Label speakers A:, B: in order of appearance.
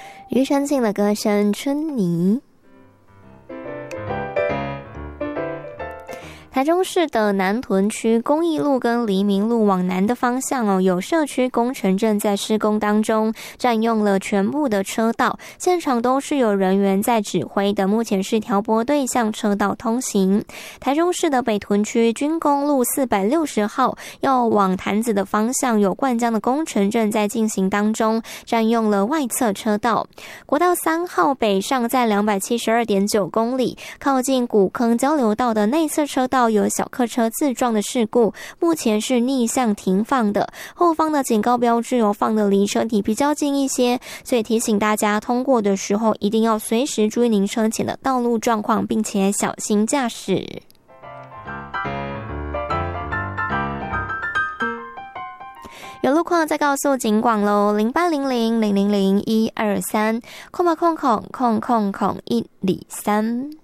A: 庾澄庆的歌声《春泥》。台中市的南屯区公益路跟黎明路往南的方向有社区工程正在施工当中，占用了全部的车道，现场都是有人员在指挥的，目前是调拨对向车道通行。台中市的北屯区军工路460号要往潭子的方向有灌浆的工程正在进行当中，占用了外侧车道。国道3号北上在 272.9 公里，靠近古坑交流道的内侧车道有小客车自撞的事故，目前是逆向停放的，后方的警告标志放的离车体比较近一些，所以提醒大家通过的时候一定要随时注意您车前的道路状况，并且小心驾驶。有路况再告诉警广咯，0800000123，空103。